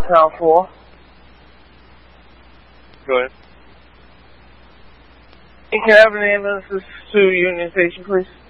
Town 4. Go ahead. Can I have an ambulance to Union Station, please?